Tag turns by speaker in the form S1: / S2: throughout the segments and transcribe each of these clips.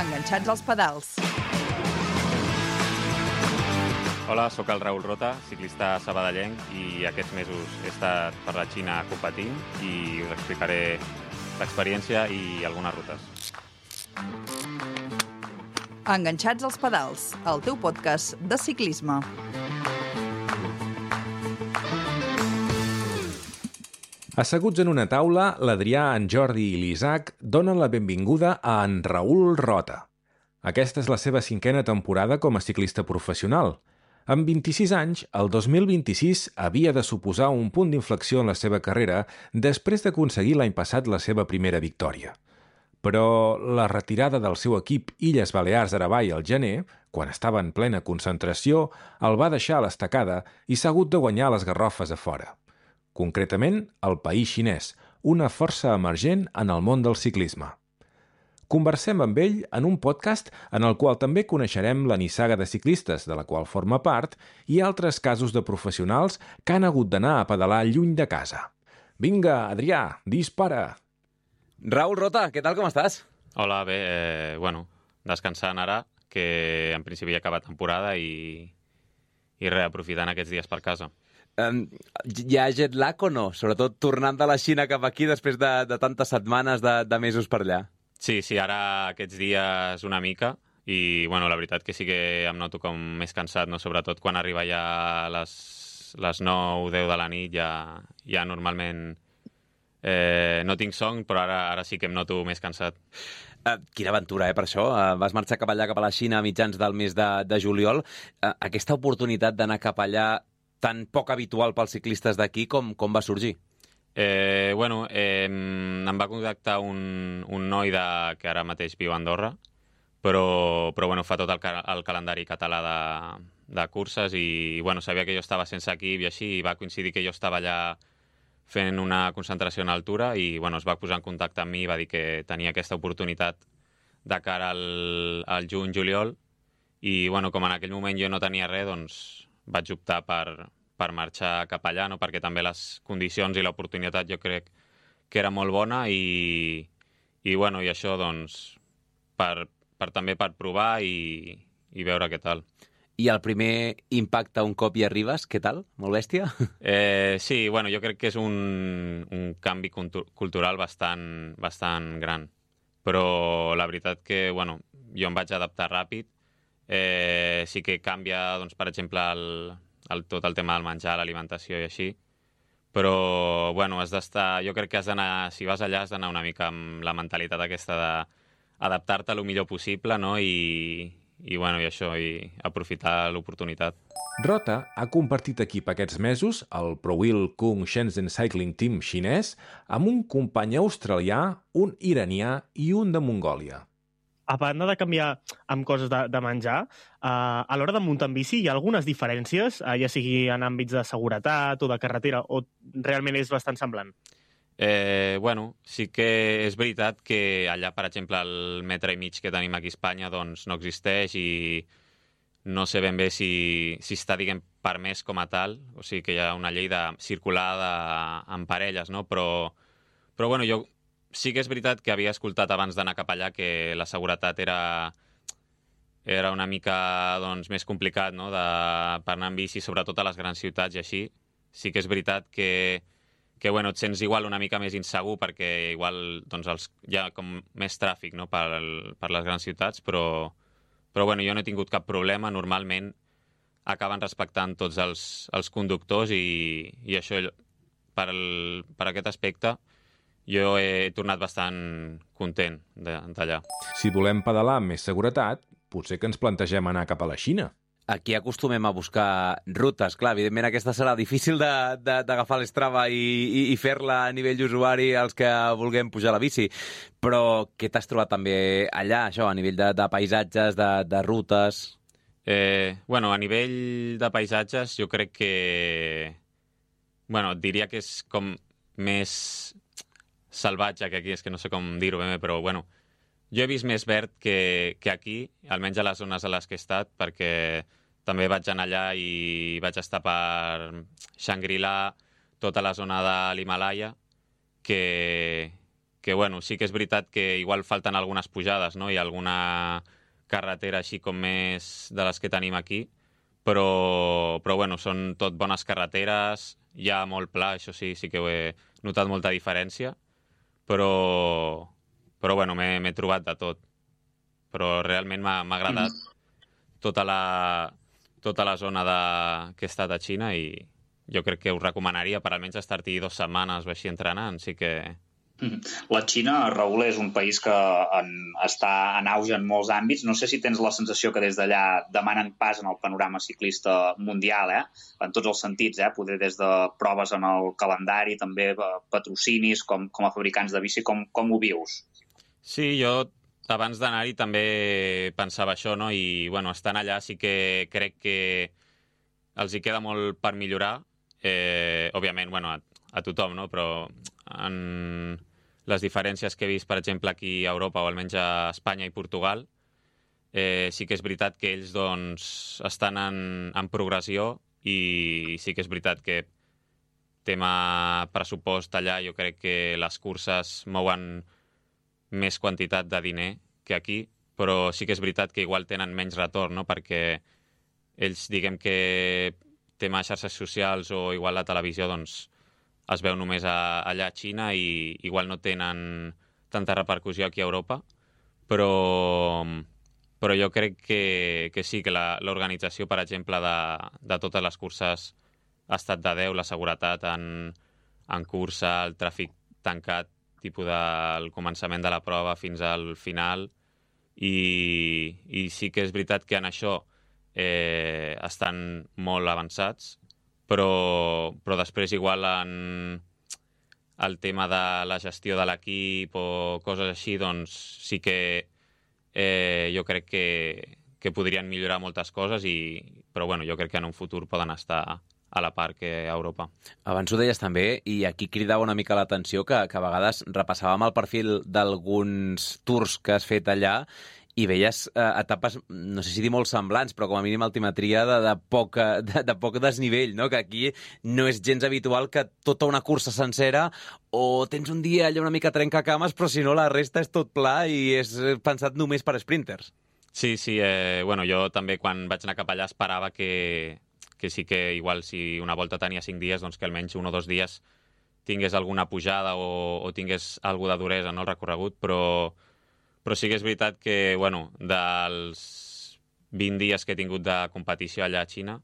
S1: Enganxats als pedals.
S2: Hola, sóc el Raül Rota, ciclista sabadellenc, i aquests mesos he estat per la Xina competint i us explicaré l'experiència i algunes rutes.
S1: Enganxats als pedals, el teu podcast de ciclisme.
S3: Asseguts en una taula, l'Adrià, en Jordi i l'Isaac donen la benvinguda a en Raül Rota. Aquesta és la seva 5a temporada com a ciclista professional. Amb 26 anys, el 2026 havia de suposar un punt d'inflexió en la seva carrera després d'aconseguir l'any passat la seva primera victòria. Però la retirada del seu equip Illes Balears Aravall al gener, quan estava en plena concentració, el va deixar a l'estacada i s'ha hagut de guanyar les garrofes a fora. Concretament, el país xinès, una força emergent en el món del ciclisme. Conversem amb ell en un podcast en el qual també coneixerem la nissaga de ciclistes, de la qual forma part, i altres casos de professionals que han hagut d'anar a pedalar lluny de casa. Vinga, Adrià, dispara!
S4: Raül Rota, què tal, com estàs?
S2: Hola, bé, descansant ara, que en principi ja acaba temporada i reaprofitant aquests dies per casa.
S4: Hi ha jet lag o no? Sobretot tornant de la Xina cap aquí després de tantes setmanes, de mesos per allà.
S2: Sí, ara aquests dies una mica i, la veritat que sí que em noto com més cansat, no? Sobretot quan arriba ja a les 9 o 10 de la nit, ja normalment no tinc son, però ara sí que em noto més cansat.
S4: Quina aventura, per això. Vas marxar cap allà, cap a la Xina, a mitjans del mes de juliol. Aquesta oportunitat d'anar cap allà tan poc habitual pels ciclistes d'aquí, com va sorgir?
S2: Em va contactar un noi que ara mateix viu a Andorra, però fa tot el calendari català de curses i sabia que jo estava sense equip i així, i va coincidir que jo estava allà fent una concentració en altura i es va posar en contacte amb mi i va dir que tenia aquesta oportunitat de cara al juny-juliol i com en aquell moment jo no tenia res, doncs vaig optar per marxar cap allà, no? Perquè també les condicions i l'oportunitat jo crec que era molt bona i això també per provar i veure què tal.
S4: I el primer impacte un cop hi arribes, què tal? Molt bèstia?
S2: Sí, jo crec que és un canvi cultural bastant gran. Però la veritat que, jo em vaig adaptar ràpid. Sí que canvia, per exemple, tot el tema del menjar, l'alimentació i així. Però, has d'estar... Jo crec que si vas allà has d'anar una mica amb la mentalitat aquesta d'adaptar-te el millor possible, no? I aprofitar l'oportunitat.
S3: Rota ha compartit equip aquests mesos al ProWheel Kung Shenzhen Cycling Team xinès amb un company australià, un iranià i un de Mongòlia.
S5: A banda de canviar amb coses de menjar, a l'hora de muntar en bici hi ha algunes diferències, ja sigui en àmbits de seguretat o de carretera, o realment és bastant semblant?
S2: Sí que és veritat que allà, per exemple, el metre i mig que tenim aquí a Espanya doncs no existeix i no sé ben bé si està, permès com a tal, o sigui que hi ha una llei de circular en parelles, no? Però jo sí que és veritat que havia escoltat abans d'anar cap allà que la seguretat era una mica més complicat, no? Per anar en bici, sobretot a les grans ciutats i així. Sí que és veritat que et sents igual una mica més insegur perquè igual hi ha com més tràfic, no? per les grans ciutats, però jo no he tingut cap problema. Normalment acaben respectant tots els conductors i això, per aquest aspecte, jo he tornat bastant content d'allà.
S3: Si volem pedalar amb més seguretat, potser que ens plantegem anar cap a la Xina.
S4: Aquí acostumem a buscar rutes. Clar, evidentment aquesta serà difícil d'agafar l'Strava i fer-la a nivell d'usuari els que vulguem pujar a la bici. Però què t'has trobat també allà, això, a nivell de paisatges, de rutes?
S2: A nivell de paisatges jo crec que... diria que és com més salvatge que aquí, és que no sé com dir-ho bé, però jo he vist més verd que aquí, almenys a les zones a les que he estat, perquè també vaig anar allà i vaig estar per Shangri-La, tota la zona de l'Himalaya, que bueno, sí que és veritat que igual falten algunes pujades, no? Hi ha alguna carretera així com més de les que tenim aquí, però bueno, són tot bones carreteres, hi ha molt pla, això sí que ho he notat molta diferència, però bueno, m'he trobat de tot. Però realment m'ha agradat tota la zona que he estat a Xina i jo crec que us recomanaria per almenys estar-hi 2 setmanes o així entrenant, sí que...
S6: La Xina, Raül, és un país que està en auge en molts àmbits. No sé si tens la sensació que des d'allà demanen pas en el panorama ciclista mundial, en tots els sentits, poder des de proves en el calendari, també patrocinis com a fabricants de bici, com ho vius?
S2: Sí, jo abans d'anar-hi també pensava això, no? I, bueno, estant allà sí que crec que els hi queda molt per millorar. Òbviament, bueno, a tothom, no? Però en les diferències que he vist, per exemple, aquí a Europa o almenys a Espanya i Portugal, sí que és veritat que ells doncs, estan en progressió i sí que és veritat que tema pressupost allà jo crec que les curses mouen més quantitat de diner que aquí, però sí que és veritat que igual tenen menys retorn, no? Perquè ells, diguem que tema xarxes socials o igual la televisió, doncs es veu només allà a Xina i igual no tenen tanta repercussió aquí a Europa, però jo crec que sí, que l'organització, per exemple, de totes les curses ha estat de 10, la seguretat en cursa, el tràfic tancat, tipus del començament de la prova fins al final, i sí que és veritat que en això estan molt avançats, però després igual en el tema de la gestió de l'equip o coses així, doncs sí que jo crec que podrien millorar moltes coses, però bueno, jo crec que en un futur poden estar a la part que a Europa.
S4: Abans ho deies també, i aquí cridava una mica l'atenció que a vegades repassàvem el perfil d'alguns tours que has fet allà i veies etapes, no sé si dir molt semblants, però com a mínim altimetria de poc desnivell, no? Que aquí no és gens habitual que tota una cursa sencera o tens un dia allà una mica trencacames, però si no la resta és tot pla i és pensat només per sprinters.
S2: Sí, bueno, jo també quan vaig anar cap allà esperava que sí que igual si una volta tenia 5 dies, doncs que almenys 1 o 2 dies tingués alguna pujada o tingués alguna de duresa, no, el recorregut, però sí que és veritat que, bueno, dels 20 dies que he tingut de competició allà a Xina,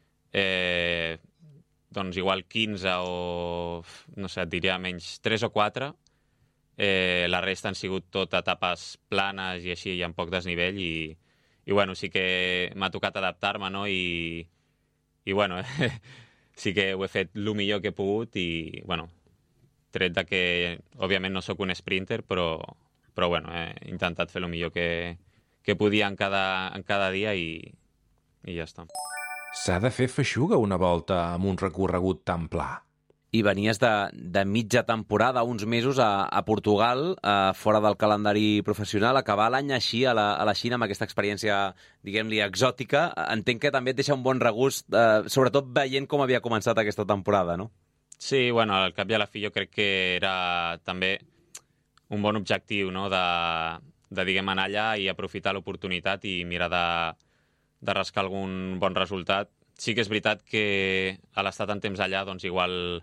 S2: doncs igual 15 o, no sé, et diria menys 3 o 4, la resta han sigut tot etapes planes i així, i amb poc desnivell, i bueno, sí que m'ha tocat adaptar-me, no?, i bueno, sí que ho he fet el millor que he pogut i, bueno, tret de que, òbviament, no sóc un sprinter, però bueno, he intentat fer el millor que podia en cada dia i ja està.
S3: S'ha de fer feixuga una volta amb un recorregut tan pla.
S4: I venies de mitja temporada, uns mesos, a Portugal, fora del calendari professional, acabar l'any així a la Xina amb aquesta experiència, diguem-li, exòtica. Entenc que també et deixa un bon regust, sobretot veient com havia començat aquesta temporada, no?
S2: Sí, bueno, al cap i a la fi jo crec que era també un bon objectiu, no?, de diguem, anar allà i aprofitar l'oportunitat i mirar de rascar algun bon resultat. Sí que és veritat que a l'estar tant temps allà, doncs igual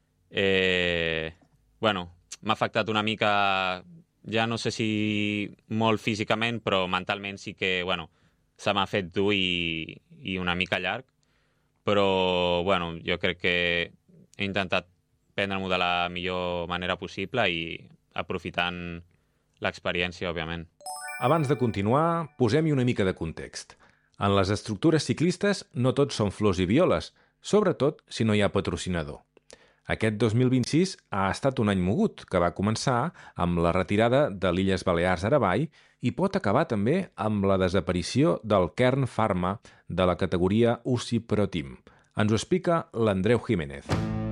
S2: bueno, m'ha afectat una mica, ja no sé si molt físicament, però mentalment sí que, bueno, se m'ha fet dur i una mica llarg, però, bueno, jo crec que he intentat prendre-m'ho de la millor manera possible i aprofitant l'experiència, òbviament.
S3: Abans de continuar, posem-hi una mica de context. En les estructures ciclistes no tots són flors i violes, sobretot si no hi ha patrocinador. Aquest 2026 ha estat un any mogut, que va començar amb la retirada de l'Illes Balears Aravall i pot acabar també amb la desaparició del Kern Pharma de la categoria UCI Pro Team. Ens ho explica l'Andreu Jiménez.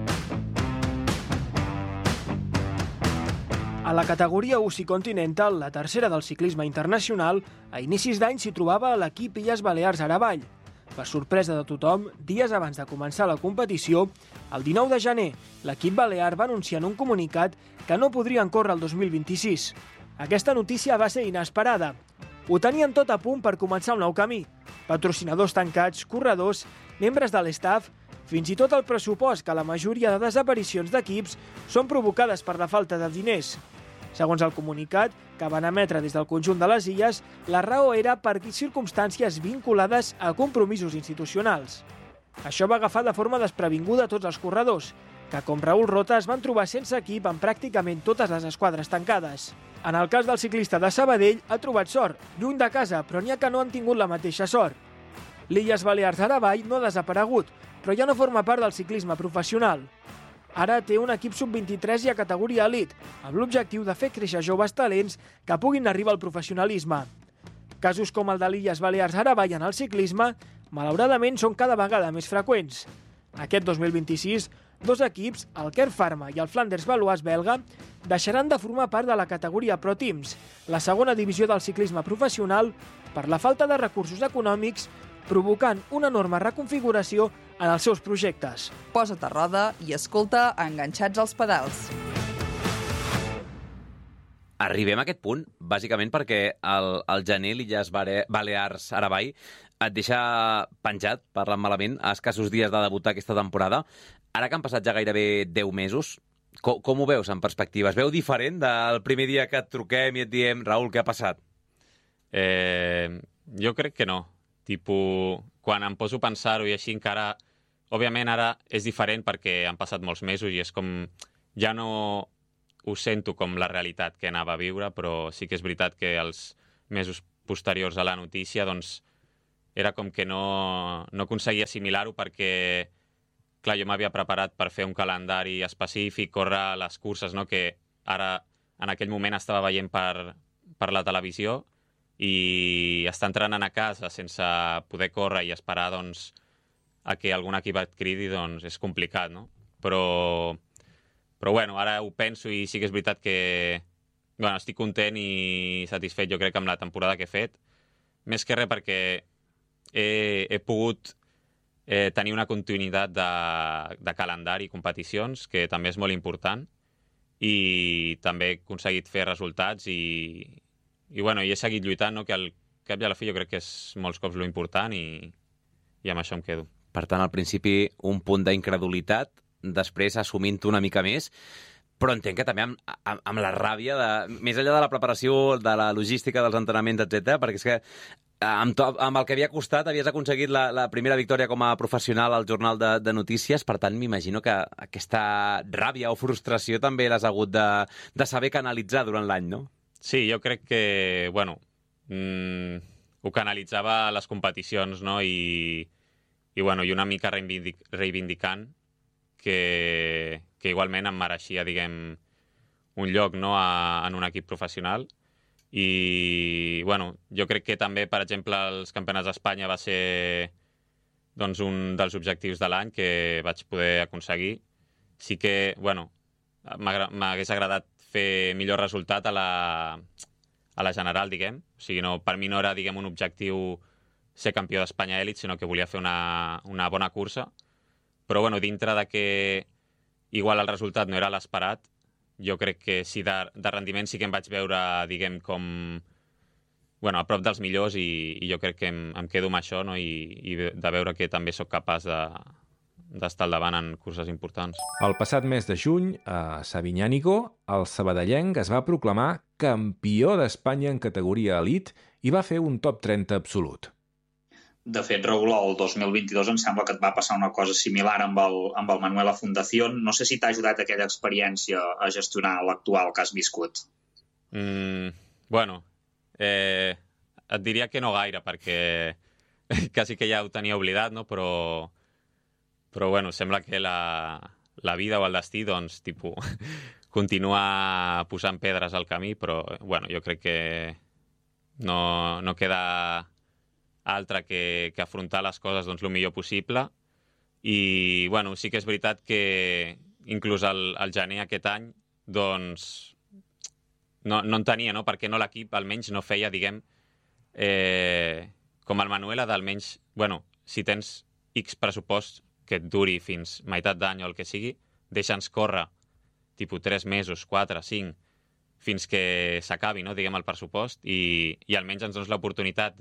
S7: A la categoria UCI Continental, la tercera del ciclisme internacional, a inicis d'any s'hi trobava l'equip Illes Balears Aravall. per sorpresa de tothom, dies abans de començar la competició, el 19 de gener, l'equip balear va anunciar en un comunicat que no podrien córrer el 2026. Aquesta notícia va ser inesperada. Ho tenien tot a punt per començar un nou camí. Patrocinadors tancats, corredors, membres de l'estaf, fins i tot el pressupost, que la majoria de desaparicions d'equips són provocades per la falta de diners. Segons el comunicat, que van emetre des del conjunt de les illes, la raó era per circumstàncies vinculades a compromisos institucionals. Això va agafar de forma desprevinguda tots els corredors, que com Raül Rota es van trobar sense equip en pràcticament totes les esquadres tancades. En el cas del ciclista de Sabadell, ha trobat sort, lluny de casa, però n'hi ha que no han tingut la mateixa sort. L'Illes Balears Aravall no ha desaparegut, però ja no forma part del ciclisme professional. Ara té un equip sub-23 i a categoria elit, amb l'objectiu de fer créixer joves talents que puguin arribar al professionalisme. Casos com el de l'Illes Balears Aravall en el ciclisme, malauradament, són cada vegada més freqüents. Aquest 2026, dos equips, el Kern Pharma i el Flanders Baloise belga, deixaran de formar part de la categoria Pro Teams, la segona divisió del ciclisme professional, per la falta de recursos econòmics, provocant una enorme reconfiguració en els seus projectes.
S1: Posa't a roda i escolta Enganxats als pedals.
S4: Arribem a aquest punt, bàsicament perquè el gener l'Illes Balears Aravall et deixa penjat, parlant malament, a escassos dies de debutar aquesta temporada. Ara que han passat ja gairebé 10 mesos, com ho veus en perspectiva? Es veu diferent del primer dia que et truquem i et diem Raül, què ha passat?
S2: Jo crec que no. Quan em poso a pensar-ho i així encara... Òbviament ara és diferent perquè han passat molts mesos i és com... Ja no ho sento com la realitat que anava a viure, però sí que és veritat que els mesos posteriors a la notícia doncs era com que no aconseguia assimilar-ho perquè, clar, jo m'havia preparat per fer un calendari específic, córrer les curses, no?, que ara en aquell moment estava veient per la televisió i estar entrenant a casa sense poder córrer i esperar doncs, a que algun equip et cridi doncs, és complicat, no? Però bueno, ara ho penso i sí que és veritat que bueno, estic content i satisfet, jo crec, amb la temporada que he fet. Més que res perquè he pogut tenir una continuïtat de calendari i competicions, que també és molt important, i també he aconseguit fer resultats i bueno, i he seguit lluitant, no? Que al cap i a la fi jo crec que és molts cops lo important i amb això em quedo.
S4: Per tant, al principi un punt d'incredulitat, després assumint-ho una mica més, però entenc que també amb la ràbia, més enllà de la preparació, de la logística dels entrenaments, etc, perquè és que amb el que havia costat havies aconseguit la primera victòria com a professional al Jornal de Notícies, per tant m'imagino que aquesta ràbia o frustració també l'has hagut de saber canalitzar durant l'any, no?
S2: Sí, jo crec que, bueno, ho canalitzava a les competicions, no? I una mica reivindicant que igualment em mereixia, diguem, un lloc, no?, en un equip professional. I, bueno, jo crec que també, per exemple, els Campionats d'Espanya va ser doncs, un dels objectius de l'any que vaig poder aconseguir. Sí que, bueno, m'hagués agradat fer millor resultat a la general, diguem. O sigui, per mi no era, diguem, un objectiu ser campió d'Espanya èlit, sinó que volia fer una bona cursa. Però, bueno, dintre de que igual el resultat no era l'esperat, jo crec que sí, de rendiment sí que em vaig veure, diguem, com... Bueno, a prop dels millors i jo crec que em quedo amb això, no? I de veure que també sóc capaç d'estar al davant en curses importants.
S3: El passat mes de juny, a Sabinyànigo, el sabadellenc es va proclamar campió d'Espanya en categoria elit i va fer un top 30 absolut.
S6: De fet, Raül, el 2022 em sembla que et va passar una cosa similar amb el Manuela Fundación. No sé si t'ha ajudat aquella experiència a gestionar l'actual que has viscut.
S2: Bueno, et diria que no gaire, perquè quasi que ja ho tenia oblidat, no? Però bueno, sembla que la vida o el destí, doncs, continua posant pedres al camí, però bueno, jo crec que no queda altre que afrontar les coses doncs, el millor possible. I bueno, sí que és veritat que inclús al gener aquest any doncs, no entenia, no? Per què no l'equip almenys no feia, diguem, com el Manuela, d'almenys... Bueno, si tens X pressupost que et duri fins meitat d'any o el que sigui, deixa'ns córrer tipus 3 mesos, 4, 5, fins que s'acabi, no, diguem, el pressupost i almenys ens dones l'oportunitat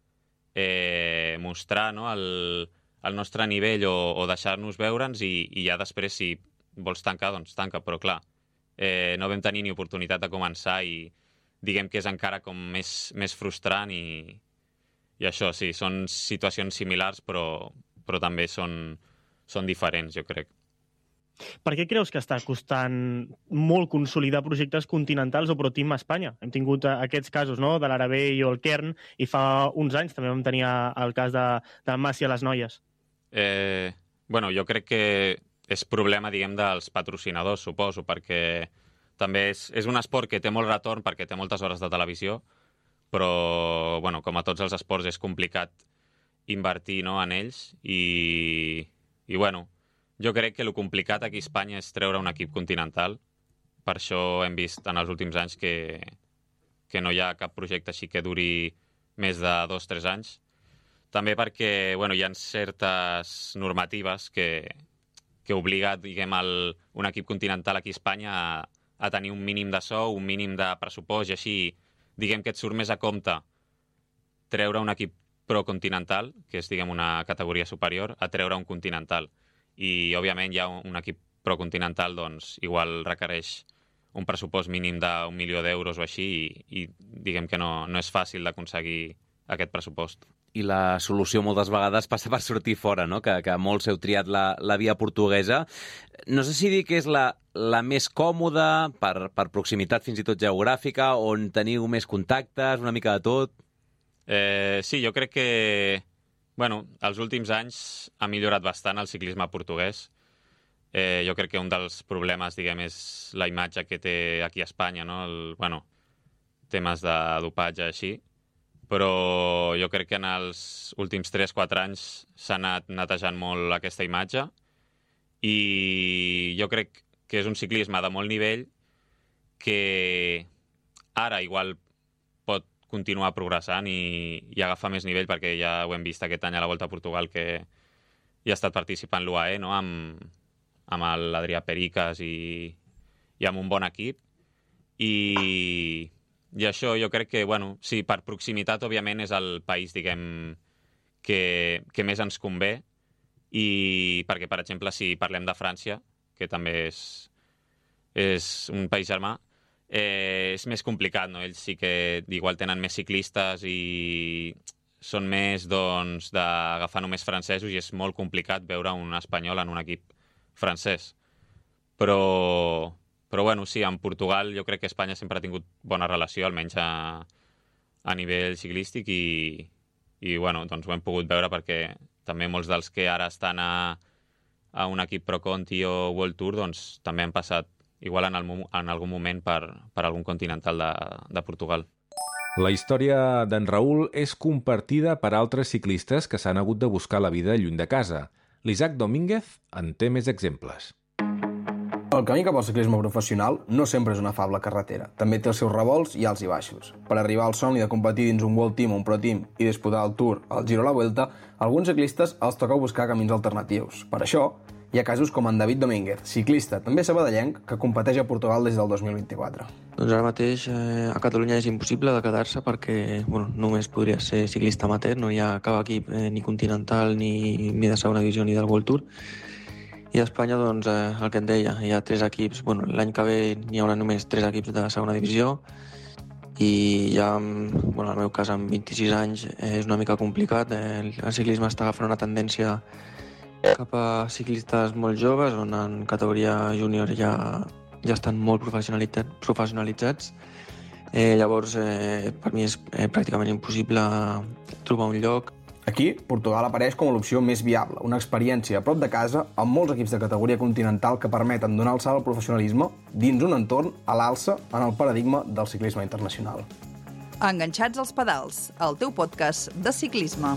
S2: de mostrar, no, el nostre nivell o deixar-nos veure'ns i ja després, si vols tancar, doncs tanca, però clar, no vam tenir ni oportunitat de començar i diguem que és encara com més frustrant i això, sí, són situacions similars però també són diferents, jo crec.
S5: Per què creus que està costant molt consolidar projectes continentals o pro Team Espanya? Hem tingut aquests casos, no?, de l'Arabell o el Kern, i fa uns anys també vam tenir el cas de Massi a les noies.
S2: Bueno, jo crec que és problema, diguem, dels patrocinadors, suposo, perquè també és un esport que té molt retorn perquè té moltes hores de televisió, però, bueno, com a tots els esports és complicat invertir, no, en ells i bueno, jo crec que el complicat aquí a Espanya és treure un equip continental. Per això hem vist en els últims anys que no hi ha cap projecte així que duri més de 2-3 anys. També perquè, bueno, hi ha certes normatives que obliga, diguem, un equip continental aquí a Espanya a tenir un mínim de sou, un mínim de pressupost i així, diguem, que et surt més a compte treure un equip pro-continental, que és, diguem, una categoria superior, a treure un continental. I, òbviament, ja un equip pro-continental, doncs, igual requereix un pressupost mínim d'1 milió d'euros o així i diguem que no és fàcil d'aconseguir aquest pressupost.
S4: I la solució moltes vegades passa per sortir fora, no? Que molts heu triat la via portuguesa. No sé si dir que és la més còmoda per proximitat fins i tot geogràfica, on teniu més contactes, una mica de tot?
S2: Sí, jo crec que bueno, els últims anys ha millorat bastant el ciclisme portuguès. Jo crec que un dels problemes, diguem, és la imatge que té aquí a Espanya, no? Bueno, temes de dopatge així. Però jo crec que en els últims 3-4 anys s'ha anat netejant molt aquesta imatge i jo crec que és un ciclisme de molt nivell que ara igual pot continuar progressant i agafar més nivell, perquè ja ho hem vist aquest any a la Volta a Portugal que hi ha estat participant l'UAE, no? amb l'Adrià Pericas i amb un bon equip. I això jo crec que, bueno, sí, per proximitat, òbviament, és el país, diguem, que més ens convé, i perquè, per exemple, si parlem de França, que també és un país germà, és més complicat, no? Ells sí que igual tenen més ciclistes i són més, doncs, d'agafar només francesos i és molt complicat veure un espanyol en un equip francès. Però bueno, sí, en Portugal jo crec que Espanya sempre ha tingut bona relació, almenys a nivell ciclístic i bueno, doncs ho hem pogut veure perquè també molts dels que ara estan a un equip Pro Conti o World Tour doncs també han passat igual en algun moment per algun continental de Portugal.
S3: La història d'en Raül és compartida per altres ciclistes que s'han hagut de buscar la vida lluny de casa. L'Isaac Domínguez en té més exemples.
S8: El camí cap al ciclisme professional no sempre és una afable carretera. També té els seus revolts i alts i baixos. Per arribar al somni de competir dins un World Team o un Pro Team i disputar el Tour, el Giro o la Vuelta, a alguns ciclistes els toca buscar camins alternatius. Per això, hi ha casos com en David Domínguez, ciclista, també sabadellenc, que competeix a Portugal des del 2024.
S9: Doncs ara mateix a Catalunya és impossible de quedar-se perquè només podria ser ciclista amateur, no hi ha cap equip ni continental ni de segona divisió ni del World Tour. I a Espanya, doncs, el que et deia, hi ha 3 equips. L'any que ve n'hi haurà només 3 equips de segona divisió i ja, en el meu cas, amb 26 anys, és una mica complicat. El ciclisme està agafant una tendència cap a ciclistes molt joves, on en categoria júnior ja estan molt professionalitzats. Llavors, per mi és pràcticament impossible trobar un lloc.
S8: Aquí, Portugal apareix com a l'opció més viable, una experiència a prop de casa amb molts equips de categoria continental que permeten donar el salt al professionalisme dins un entorn a l'alça en el paradigma del ciclisme internacional.
S1: Enganxats als pedals, el teu podcast de ciclisme.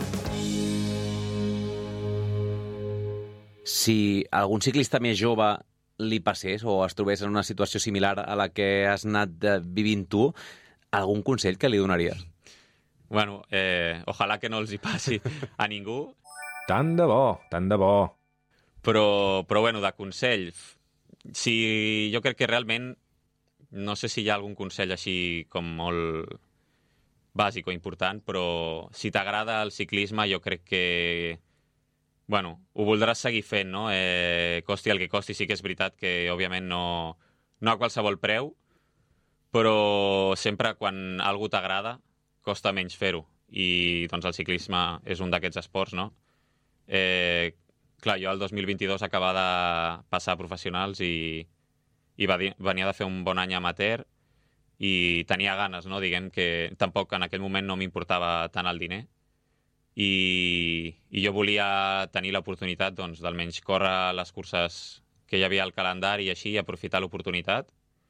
S4: Si algun ciclista més jove li passés o es trobés en una situació similar a la que has anat vivint tu, algun consell que li donaries?
S2: Bueno, ojalà que no els hi passi a ningú.
S3: Tant de bo, tant de bo.
S2: Però bueno, de consell, si jo crec que realment, no sé si hi ha algun consell així com molt bàsic o important, però si t'agrada el ciclisme, jo crec que, bueno, ho voldràs seguir fent, no? Costi el que costi, sí que és veritat que, òbviament, no a qualsevol preu, però sempre quan algú t'agrada, costa menys fer-ho. I, doncs, el ciclisme és un d'aquests esports, no? Clar, jo el 2022 acabava de passar a professionals i venia de fer un bon any amateur i tenia ganes, no? Diguem que tampoc en aquell moment no m'importava tant el diner i jo volia tenir l'oportunitat doncs, d'almenys córrer les curses que hi havia al calendari i així, aprofitar l'oportunitat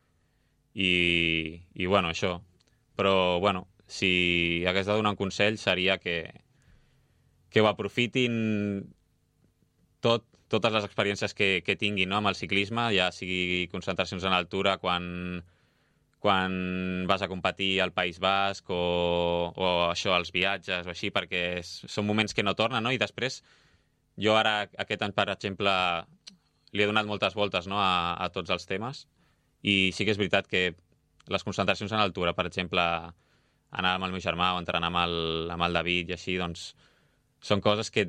S2: i bueno, això. Però, bueno, si hagués de donar un consell seria que ho aprofitin totes les experiències que tinguin, no? Amb el ciclisme, ja sigui concentracions en altura, quan vas a competir al País Basc o això, els viatges o així, perquè són moments que no tornen, no? I després, jo ara, aquest any, per exemple, li he donat moltes voltes, no? a tots els temes i sí que és veritat que les concentracions en altura, per exemple, anar amb el meu germà o entrenar amb el David i així, doncs, són coses que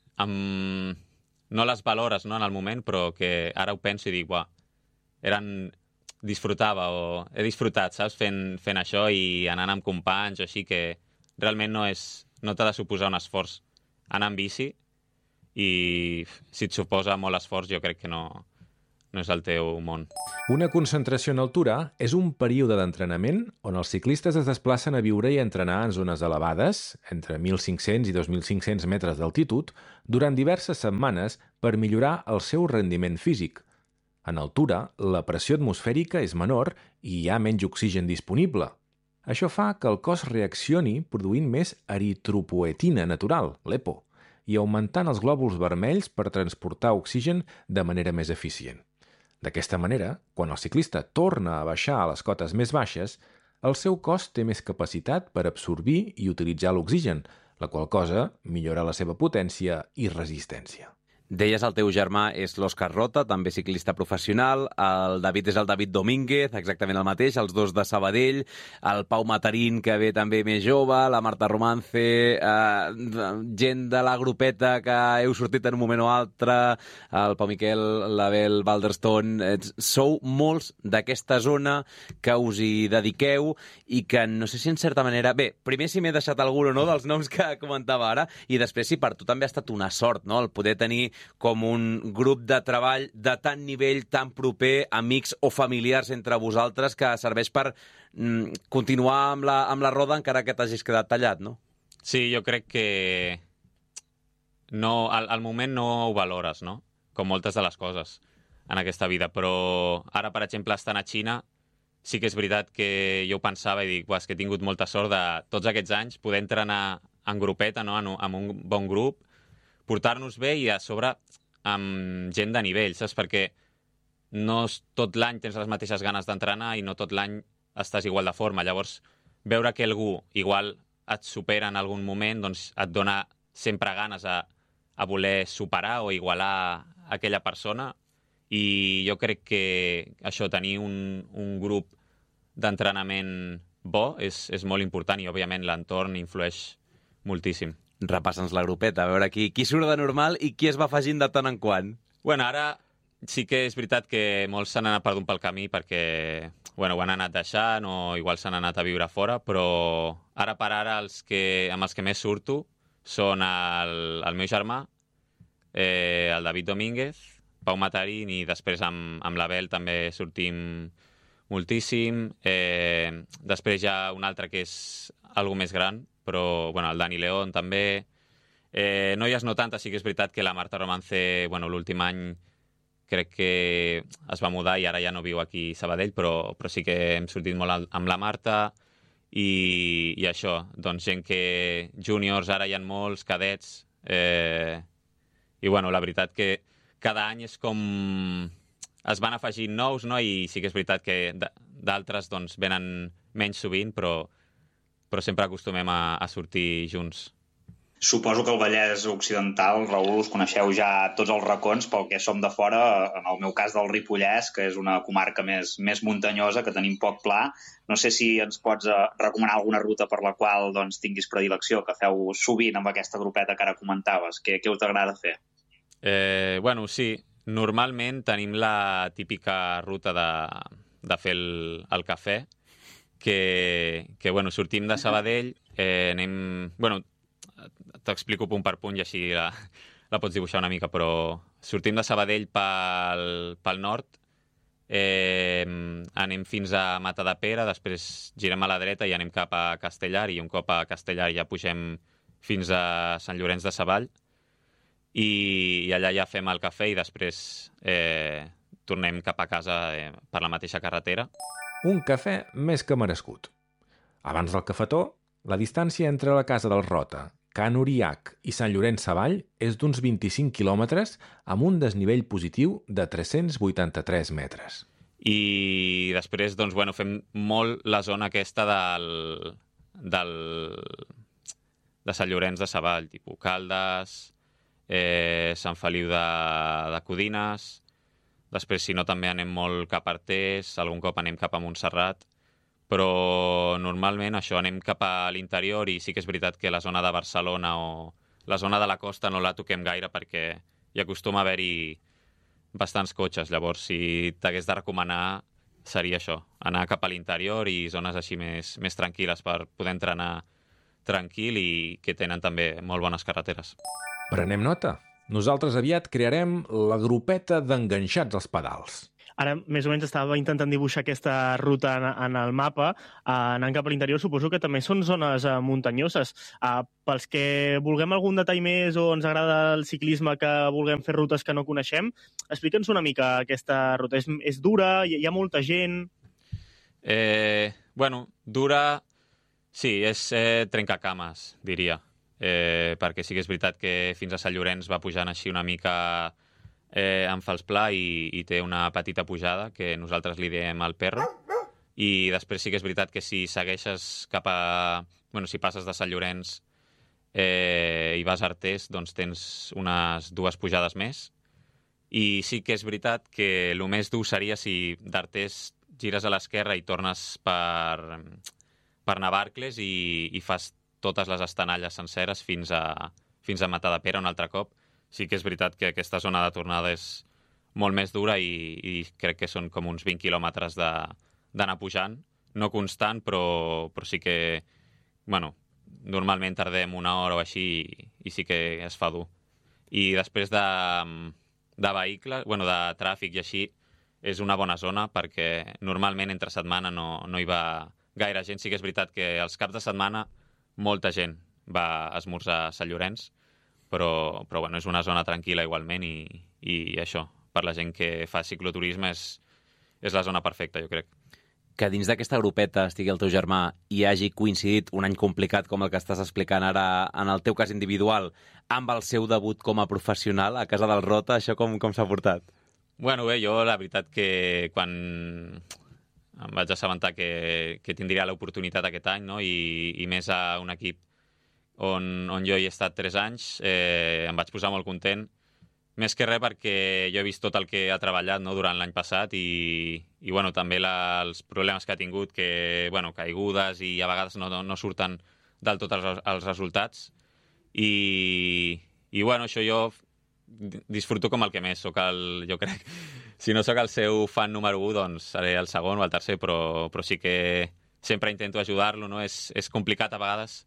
S2: no les valores, no, en el moment, però que ara ho penso i dic, disfrutava o he disfrutat, saps, fent això i anant amb companys o així, que realment no t'ha de suposar un esforç anar amb bici i si et suposa molt esforç jo crec que no és el teu món.
S3: Una concentració en altura és un període d'entrenament on els ciclistes es desplacen a viure i entrenar en zones elevades, entre 1.500 i 2.500 metres d'altitud, durant diverses setmanes per millorar el seu rendiment físic. En altura, la pressió atmosfèrica és menor i hi ha menys oxigen disponible. Això fa que el cos reaccioni produint més eritropoetina natural, l'EPO, i augmentant els glòbuls vermells per transportar oxigen de manera més eficient. D'aquesta manera, quan el ciclista torna a baixar a les cotes més baixes, el seu cos té més capacitat per absorbir i utilitzar l'oxigen, la qual cosa millora la seva potència i resistència.
S4: Deies el teu germà és l'Òscar Rota, també ciclista professional, el David és el David Domínguez, exactament el mateix, els dos de Sabadell, el Pau Matarín, que ve també més jove, la Marta Romance, gent de la grupeta que heu sortit en un moment o altre, el Pau Miquel, l'Abel Balderstone, sou molts d'aquesta zona que us hi dediqueu i que no sé si en certa manera... Bé, primer si m'he deixat algú o no dels noms que comentava ara i després si per tu també ha estat una sort, no?, el poder tenir com un grup de treball de tant nivell, tan proper, amics o familiars entre vosaltres, que serveix per continuar amb la roda encara que t'hagis quedat tallat, no?
S2: Sí, jo crec que al moment no ho valores, no? Com moltes de les coses en aquesta vida, però ara, per exemple, estant a Xina, sí que és veritat que jo ho pensava i dic, és que he tingut molta sort de tots aquests anys poder entrenar en grupeta, no? Amb un bon grup, portar-nos bé i a sobre amb gent de nivell, saps? Perquè no tot l'any tens les mateixes ganes d'entrenar i no tot l'any estàs igual de forma. Llavors, veure que algú igual et supera en algun moment, doncs et dona sempre ganes a voler superar o igualar aquella persona i jo crec que això, tenir un grup d'entrenament bo és molt important i, òbviament, l'entorn influeix moltíssim.
S4: Repassa'ns la grupeta, a veure qui surt de normal i qui es va afegint de tant en quant.
S2: Bueno, ara sí que és veritat que molts s'han anat perdut pel camí perquè ho han anat deixant o igual s'han anat a viure fora, però ara per ara amb els que més surto són el meu germà, el David Domínguez, Pau Matarín i després amb l'Abel també sortim moltíssim. Després hi ha un altre que és algo més gran, però el Dani León també. Noies no tantes, sí que és veritat que la Marta Romance, l'últim any crec que es va mudar i ara ja no viu aquí a Sabadell, però sí que hem sortit molt amb la Marta i això, doncs gent que júniors ara hi ha molts, cadets, i la veritat que cada any és com es van afegint nous, no? I sí que és veritat que d'altres doncs venen menys sovint, però sempre acostumem a sortir junts.
S6: Suposo que el Vallès Occidental, Raül, us coneixeu ja tots els racons pel que som de fora, en el meu cas del Ripollès, que és una comarca més muntanyosa, que tenim poc pla. No sé si ens pots recomanar alguna ruta per la qual doncs, tinguis predilecció, que feu sovint amb aquesta grupeta que ara comentaves. Què us agrada fer?
S2: Bueno, sí. Normalment tenim la típica ruta de fer el cafè, que bueno, sortim de Sabadell, anem... Bueno, t'explico punt per punt i així la pots dibuixar una mica, però sortim de Sabadell pel nord, anem fins a Matadepera, després girem a la dreta i anem cap a Castellar, i un cop a Castellar ja pugem fins a Sant Llorenç de Savall, i allà ja fem el cafè i després tornem cap a casa per la mateixa carretera.
S3: Un cafè més que merescut. Abans del cafetó, la distància entre la casa del Rota, Can Uriac i Sant Llorenç Savall és d'uns 25 quilòmetres amb un desnivell positiu de 383 metres.
S2: I després, doncs, bueno, fem molt la zona aquesta de Sant Llorenç de Savall, tipus Caldes, Sant Feliu de Codines. Després, si no, també anem molt cap a Artés, algun cop anem cap a Montserrat, però normalment això anem cap a l'interior i sí que és veritat que la zona de Barcelona o la zona de la costa no la toquem gaire perquè hi acostuma a haver-hi bastants cotxes. Llavors, si t'hagués de recomanar, seria això, anar cap a l'interior i zones així més tranquil·les per poder entrenar tranquil i que tenen també molt bones carreteres.
S3: Prenem nota. Nosaltres aviat crearem la grupeta d'enganxats als pedals.
S5: Ara, més o menys, estava intentant dibuixar aquesta ruta en el mapa. Anant cap a l'interior, suposo que també són zones muntanyoses. Pels que vulguem algun detall més o ens agrada el ciclisme, que vulguem fer rutes que no coneixem, explica'ns una mica aquesta ruta. És dura? Hi ha molta gent?
S2: Bueno, dura... Sí, és trencacames, diria. Perquè sí que és veritat que fins a Sant Llorenç va pujant així una mica... en fals pla i té una petita pujada que nosaltres li diem el Perro, i després sí que és veritat que si segueixes cap a... Bueno, si passes de Sant Llorenç i vas a Artés, doncs tens unes 2 pujades més, i sí que és veritat que el més dur seria si d'Artés gires a l'esquerra i tornes per Navarcles i fas totes les estanalles senceres fins a Matadepera un altre cop. Sí que és veritat que aquesta zona de tornada és molt més dura i crec que són com uns 20 quilòmetres d'anar pujant. No constant, però sí que, bueno, normalment tardem 1 hora o així i sí que es fa dur. I després de vehicles, bueno, de tràfic i així, és una bona zona perquè normalment entre setmana no hi va gaire gent. Sí que és veritat que els caps de setmana molta gent va a esmorzar a Sant Llorenç, però bueno, és una zona tranquil·la igualment i això, per la gent que fa cicloturisme és la zona perfecta, jo crec.
S4: Que dins d'aquesta grupeta estigui el teu germà i hagi coincidit un any complicat com el que estàs explicant ara en el teu cas individual amb el seu debut com a professional a casa del Rota, això com s'ha portat?
S2: Bueno, bé, jo la veritat que quan em vaig assabentar que tindria l'oportunitat aquest any, no? I més a un equip on jo hi he estat 3 anys, em vaig posar molt content. Més que res perquè jo he vist tot el que ha treballat, no, durant l'any passat i bueno, també els problemes que ha tingut, que, bueno, caigudes i a vegades no surten del tot els resultats. I bueno, això jo disfruto com el que més. Jo crec, si no sóc el seu fan número 1, doncs seré el segon o el tercer, però sí que sempre intento ajudar-lo, no? És complicat a vegades.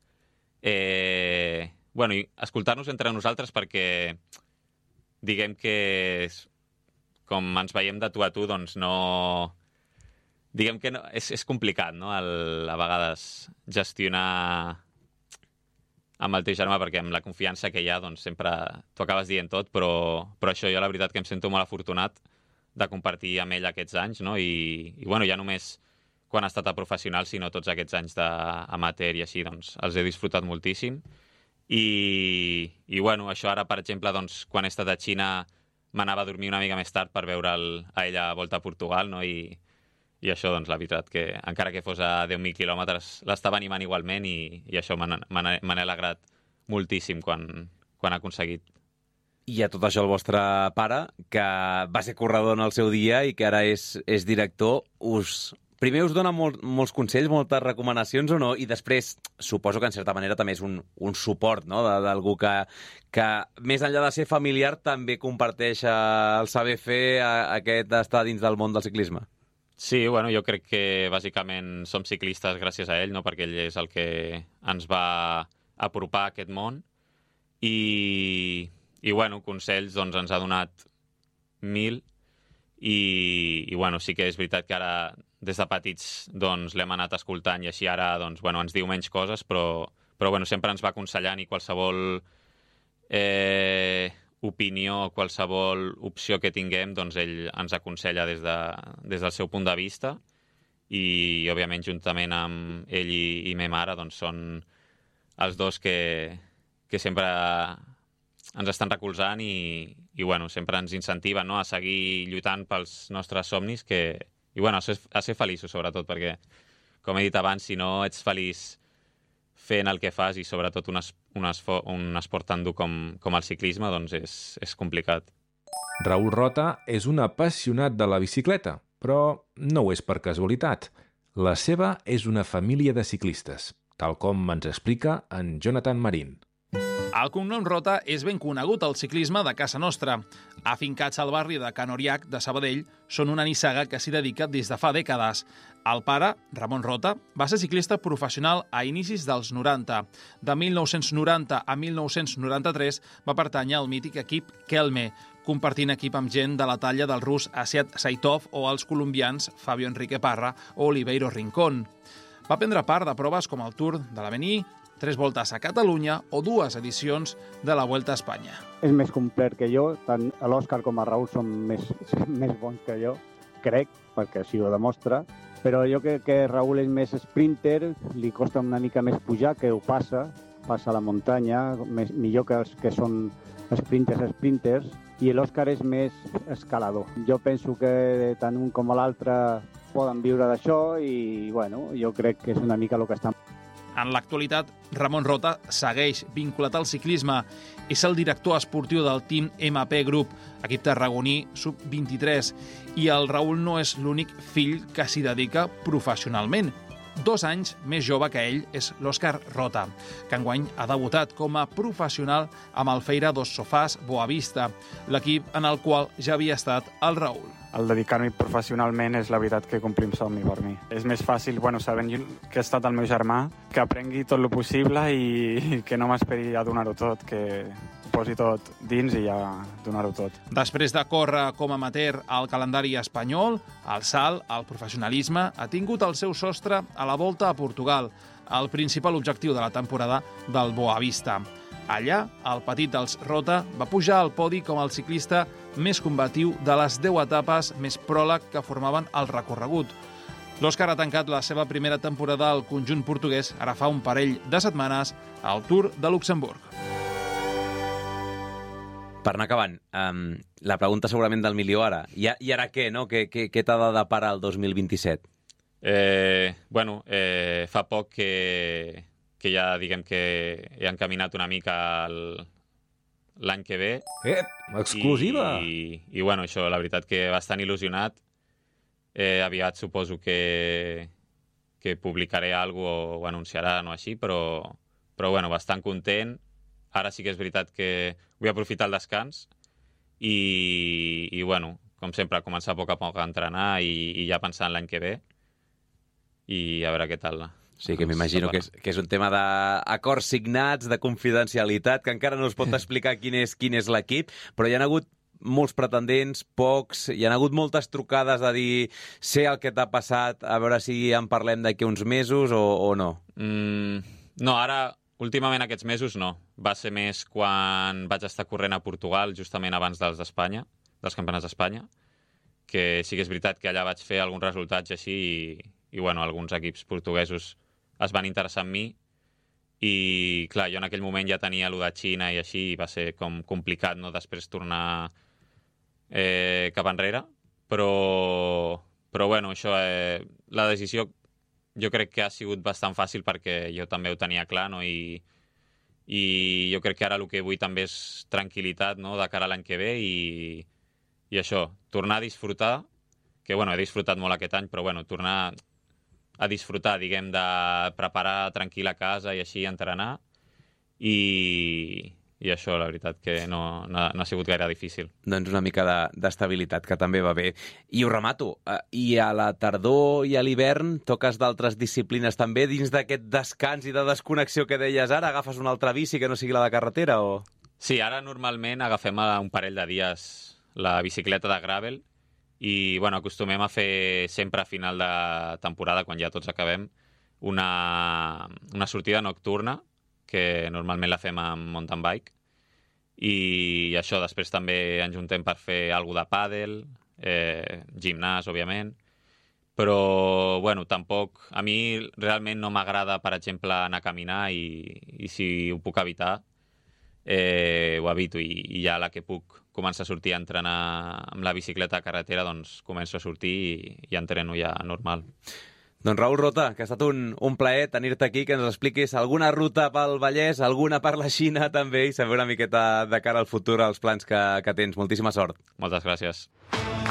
S2: Bueno, i escoltar-nos entre nosaltres perquè diguem que com ens veiem de tu a tu, doncs no... Diguem que no, és complicat, no?, a vegades gestionar amb el teu germà, perquè amb la confiança que hi ha, doncs sempre t'ho acabes dient tot, però això jo la veritat que em sento molt afortunat de compartir amb ell aquests anys, no? I bueno, ja només quan ha estat a professional, sinó tots aquests anys d'amateur i així, doncs els he disfrutat moltíssim. I bueno, això ara, per exemple, doncs, quan he estat a Xina m'anava a dormir una mica més tard per veure'l a ella a Volta a Portugal, no? I això, doncs, la veritat, que encara que fos a 10.000 quilòmetres, l'estava animant igualment i això me n'he alegrat moltíssim quan ha aconseguit.
S4: I a tot això el vostre pare, que va ser corredor en el seu dia i que ara és director, primer us dona molts consells, moltes recomanacions o no? I després, suposo que en certa manera també és un suport, no?, d'algú que més enllà de ser familiar també comparteix el saber fer aquest estar dins del món del ciclisme.
S2: Sí, bueno, jo crec que bàsicament som ciclistes gràcies a ell, no?, perquè ell és el que ens va apropar a aquest món. I bueno, consells doncs ens ha donat 1000 i bueno, sí que és veritat que ara des de petits doncs l'hem anat escoltant i així ara doncs, bueno, ens diu menys coses, però bueno, sempre ens va aconsellant i qualsevol opinió, qualsevol opció que tinguem, doncs ell ens aconsella des del seu punt de vista i òbviament juntament amb ell i ma mare doncs són els dos que sempre ens estan recolzant i bueno, sempre ens incentiven, no?, a seguir lluitant pels nostres somnis i bueno, a ser feliços sobretot, perquè com he dit abans, si no ets feliç fent el que fas i sobretot un esport tan dur com el ciclisme, doncs és complicat.
S3: Raül Rota és un apassionat de la bicicleta, però no ho és per casualitat. La seva és una família de ciclistes, tal com ens explica en Jonathan Marín.
S10: El cognom Rota és ben conegut al ciclisme de casa nostra. Afincats al barri de Can Oriach de Sabadell, són una nissaga que s'hi dedica des de fa dècades. El pare, Ramon Rota, va ser ciclista professional a inicis dels 90. De 1990 a 1993 va pertànyer al mític equip Kelme, compartint equip amb gent de la talla del rus Asiat Saitov o els colombians Fabio Enrique Parra o Oliveiro Rincón. Va prendre part de proves com el Tour de l'Avenir, 3 voltes a Catalunya o 2 edicions de la Vuelta a Espanya.
S11: És més complet que jo, tant l'Òscar com el Raül són més bons que jo, crec, perquè així ho demostra, però jo crec que Raül és més sprinter, li costa una mica més pujar, que ho passa a la muntanya, millor que els que són sprinters, i l'Òscar és més escalador. Jo penso que tant un com l'altre poden viure d'això i, bueno, jo crec que és una mica el que estan.
S10: En l'actualitat, Ramon Rota segueix vinculat al ciclisme. És el director esportiu del Team MP Group, equip tarragoní sub-23, i el Raül no és l'únic fill que s'hi dedica professionalment. 2 anys més jove que ell és l'Òscar Rota, que enguany ha debutat com a professional amb el Feira dos Sofàs Boavista, l'equip en el qual ja havia estat el Raül.
S12: El dedicar-m'hi professionalment és la veritat que complim somni per mi. És més fàcil, sabent que ha estat el meu germà, que aprengui tot el possible i que no m'esperi a donar-ho tot, que posi tot dins i ja donar-ho tot.
S10: Després de córrer com a amateur al calendari espanyol, el salt al professionalisme ha tingut el seu sostre a la Volta a Portugal, el principal objectiu de la temporada del Boavista. Allà, el petit dels Rota va pujar al podi com el ciclista més combatiu de les 10 etapes més pròleg que formaven el recorregut. L'Òscar ha tancat la seva primera temporada al conjunt portuguès ara fa un parell de setmanes al Tour de Luxemburg.
S4: Per anar acabant, la pregunta segurament del milió ara. I ara què, no? Què t'ha de deparar el 2027?
S2: Fa poc que ja diguem que he encaminat una mica l'any que ve.
S3: Exclusiva!
S2: I bueno, això, la veritat que bastant il·lusionat. Aviat suposo que publicaré alguna cosa o anunciaran o així, però bueno, bastant content. Ara sí que és veritat que vull aprofitar el descans i bueno, com sempre, començar a poc a entrenar i ja pensar en l'any que ve i a veure què tal.
S4: Sí, que m'imagino que és un tema d'acords signats, de confidencialitat, que encara no es pot explicar quin és l'equip, però hi ha hagut molts pretendents, pocs, hi ha hagut moltes trucades a dir sé el que t'ha passat, a veure si en parlem d'aquí uns mesos o no.
S2: No, ara, últimament aquests mesos no. Va ser més quan vaig estar corrent a Portugal, justament abans dels campionats d'Espanya, que sí que és veritat que allà vaig fer alguns resultats així i bueno, alguns equips portuguesos es van interessar en mi i, clar, jo en aquell moment ja tenia allò de Xina i així, i va ser com complicat, no?, després tornar cap enrere, però bueno, això, la decisió jo crec que ha sigut bastant fàcil perquè jo també ho tenia clar, no?, i i jo crec que ara el que vull també és tranquil·litat, no?, de cara a l'any que ve i això, tornar a disfrutar, que bueno, he disfrutat molt aquest any, però bueno, tornar a disfrutar, diguem, de preparar tranquil a casa i així entrenar i això, la veritat, que no ha sigut gaire difícil.
S4: Doncs una mica d'estabilitat, que també va bé. I ho remato, i a la tardor i a l'hivern toques d'altres disciplines també, dins d'aquest descans i de desconnexió que deies ara? Agafes una altra bici que no sigui la de carretera o...?
S2: Sí, ara normalment agafem un parell de dies la bicicleta de gravel i bueno, acostumem a fer sempre a final de temporada, quan ja tots acabem, una sortida nocturna, que normalment la fem amb mountain bike, i això, després també ens juntem per fer alguna de pàdel, gimnàs, òbviament, però, bueno, tampoc... A mi realment no m'agrada, per exemple, anar a caminar i si ho puc evitar, ho evito i ja la que puc començar a sortir a entrenar amb la bicicleta a carretera, doncs començo a sortir i entreno ja normal.
S4: Doncs Raül Rota, que ha estat un plaer tenir-te aquí, que ens expliquis alguna ruta pel Vallès, alguna per la Xina també, i saber una miqueta de cara al futur els plans que tens. Moltíssima sort.
S2: Moltes gràcies.